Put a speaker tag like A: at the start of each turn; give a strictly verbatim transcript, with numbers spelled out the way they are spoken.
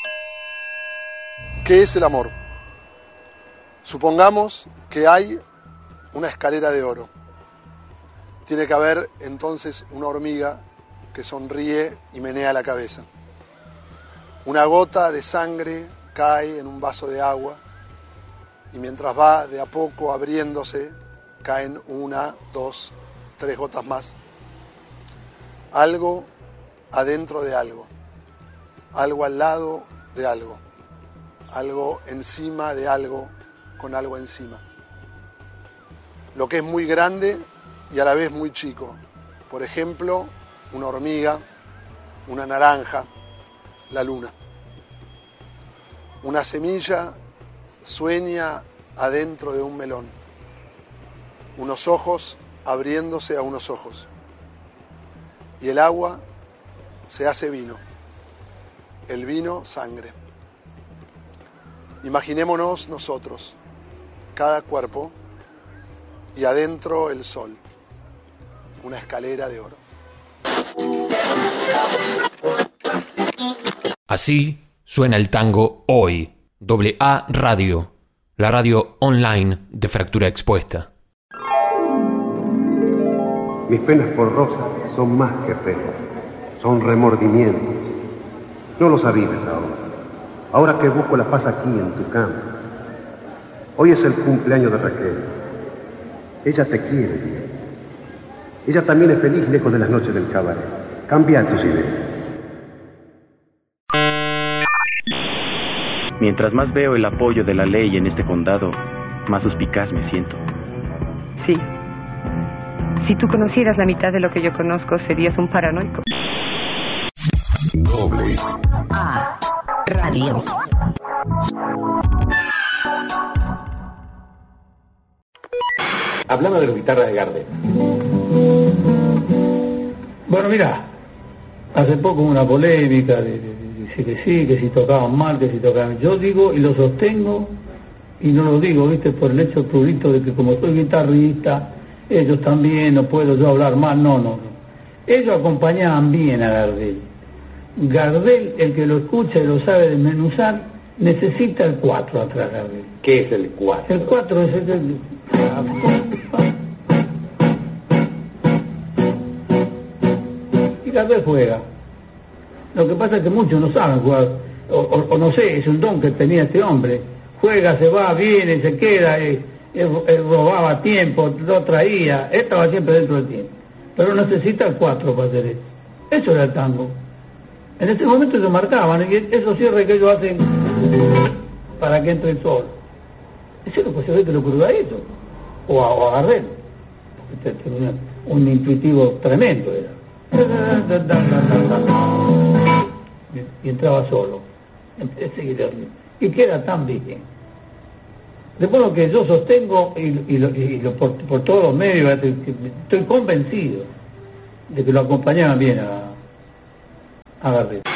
A: ¿Qué es el amor? Supongamos que hay una escalera de oro. Tiene que haber entonces una hormiga que sonríe y menea la cabeza. Una gota de sangre cae en un vaso de agua y mientras va de a poco abriéndose, caen una, dos, tres gotas más. Algo adentro de algo, algo al lado de algo, algo encima de algo con algo encima. Lo que es muy grande y a la vez muy chico. Por ejemplo, una hormiga, una naranja, la luna. Una semilla sueña adentro de un melón. Unos ojos abriéndose a unos ojos. Y el agua se hace vino. El vino, sangre. Imaginémonos nosotros, cada cuerpo, y adentro el sol. Una escalera de oro.
B: Así suena el tango hoy. Doble A Radio, la radio online de Fractura Expuesta.
C: Mis penas por Rosa son más que penas, son remordimientos. No lo sabías ahora. Ahora que busco la paz aquí en tu cama. Hoy es el cumpleaños de Raquel. Ella te quiere bien. Ella también es feliz lejos de las noches del cabaret. Cambia tus ideas.
D: Mientras más veo el apoyo de la ley en este condado, más suspicaz me siento.
E: Sí. Si tú conocieras la mitad de lo que yo conozco, serías un paranoico.
F: Doble A Radio.
G: Hablaba de la guitarra de Gardel.
H: Bueno, mira, hace poco una polémica de, de, de decir que sí, que si tocaban mal, que si tocaban... Yo digo y lo sostengo, y no lo digo, viste, por el hecho prurito de que como soy guitarrista, ellos también, no puedo yo hablar mal, no, no, no. Ellos acompañaban bien a Gardel. Gardel, el que lo escucha y lo sabe desmenuzar, necesita el cuatro atrás, Gardel.
G: ¿Qué es el cuatro?
H: El cuatro es el que... Y Gardel juega. Lo que pasa es que muchos no saben jugar, o, o, o no sé, es un don que tenía este hombre. Juega, se va, viene, se queda, eh, él, él robaba tiempo, lo traía, él estaba siempre dentro del tiempo. Pero necesita el cuatro para hacer eso. Eso era el tango. En este momento se marcaban, y esos cierres que ellos hacen para que entre el sol. Eso es lo que se ve que lo ocurrió a eso, o a, o a Gardel, porque tenía un intuitivo tremendo era. Y entraba solo, y queda tan bien. Después lo que yo sostengo, y, y, lo, y lo, por, por todos los medios, estoy convencido de que lo acompañaban bien a, a Gardel.